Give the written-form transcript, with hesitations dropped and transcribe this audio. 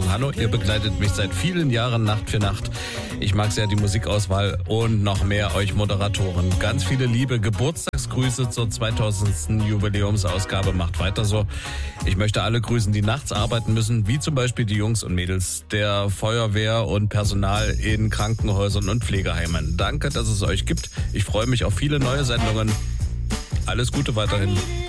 Hanno. Ihr begleitet mich seit vielen Jahren Nacht für Nacht. Ich mag sehr die Musikauswahl und noch mehr euch Moderatoren. Ganz viele liebe Geburtstagsgrüße zur 2000. Jubiläumsausgabe. Macht weiter so. Ich möchte alle grüßen, die nachts arbeiten müssen, wie zum Beispiel die Jungs und Mädels der Feuerwehr und Personal in Krankenhäusern und Pflegeheimen. Danke, dass es euch gibt. Ich freue mich auf viele neue Sendungen. Alles Gute weiterhin.